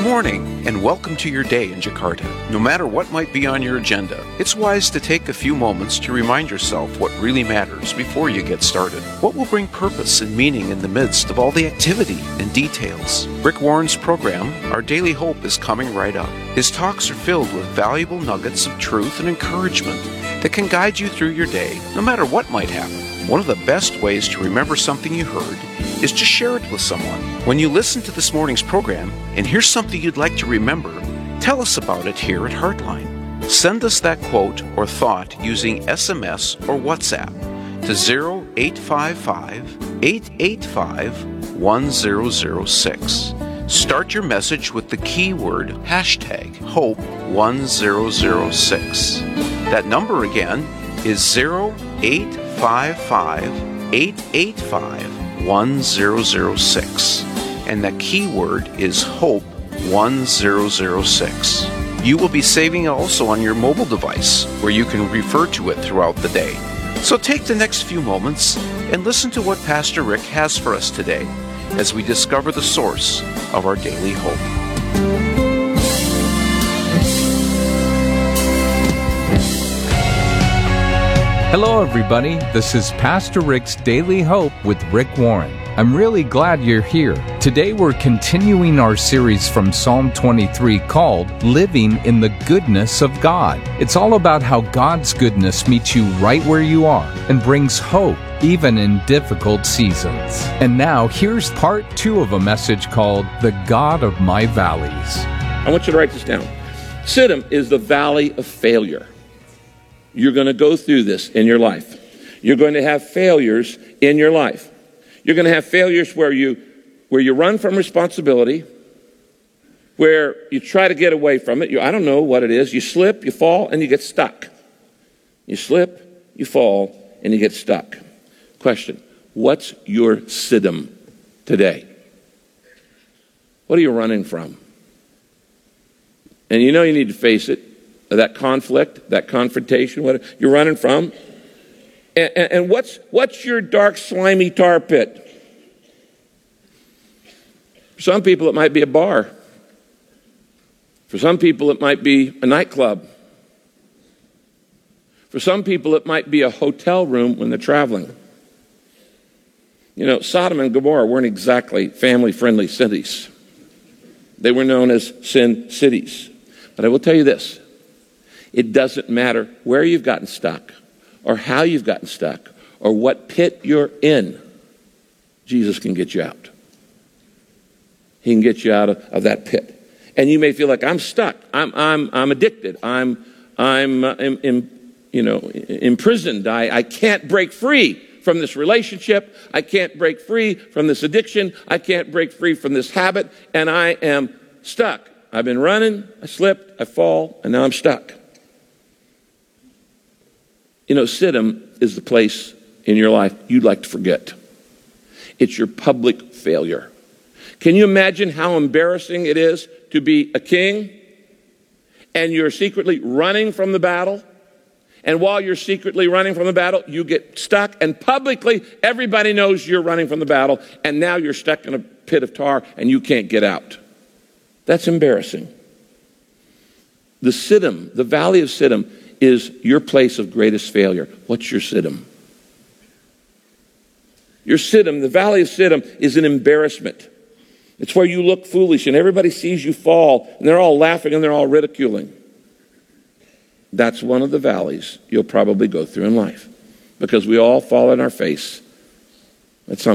morning, and welcome to your day in Jakarta. No matter what might be on your agenda, it's wise to take a few moments to remind yourself what really matters before you get started. What will bring purpose and meaning in the midst of all the activity and details? Rick Warren's program, Our Daily Hope, is coming right up. His talks are filled with valuable nuggets of truth and encouragement that can guide you through your day, no matter what might happen. One of the best ways to remember something you heard is to share it with someone. When you listen to this morning's program and here's something you'd like to remember, tell us about it here at Heartline. Send us that quote or thought using SMS or WhatsApp to 0855-885-1006. Start your message with the keyword #HOPE1006. That number again is 0855-885-1006. And the keyword is HOPE1006. You will be saving it also on your mobile device, where you can refer to it throughout the day. So take the next few moments and listen to what Pastor Rick has for us today as we discover the source of our daily hope. Hello, everybody. This is Pastor Rick's Daily Hope with Rick Warren. I'm really glad you're here. Today we're continuing our series from Psalm 23 called Living in the Goodness of God. It's all about how God's goodness meets you right where you are and brings hope even in difficult seasons. And now here's part 2 of a message called The God of My Valleys. I want you to write this down. Siddim is the valley of failure. You're going to go through this in your life. You're going to have failures in your life. You're going to have failures where you run from responsibility, where you try to get away from it. I don't know what it is. You slip, you fall, and you get stuck. You slip, you fall, and you get stuck. Question, what's your Siddim today? What are you running from? And you know you need to face it. That conflict, that confrontation, what you're running from. And what's your dark, slimy tar pit? For some people, it might be a bar. For some people, it might be a nightclub. For some people, it might be a hotel room when they're traveling. You know, Sodom and Gomorrah weren't exactly family-friendly cities. They were known as sin cities. But I will tell you this. It doesn't matter where you've gotten stuck or how you've gotten stuck or what pit you're in. Jesus can get you out. He can get you out of that pit. And you may feel like I'm stuck. I'm addicted. I'm imprisoned. I can't break free from this relationship. I can't break free from this addiction. I can't break free from this habit. And I am stuck. I've been running. I slipped. I fall. And now I'm stuck. You know, Siddim is the place in your life you'd like to forget. It's your public failure. Can you imagine how embarrassing it is to be a king and you're secretly running from the battle? And while you're secretly running from the battle, you get stuck and publicly everybody knows you're running from the battle and now you're stuck in a pit of tar and you can't get out. That's embarrassing. The Siddim, the valley of Siddim, is your place of greatest failure. What's your Siddim? Your Siddim, the valley of Siddim, is an embarrassment. It's where you look foolish and everybody sees you fall and they're all laughing and they're all ridiculing. That's one of the valleys you'll probably go through in life because we all fall on our face at some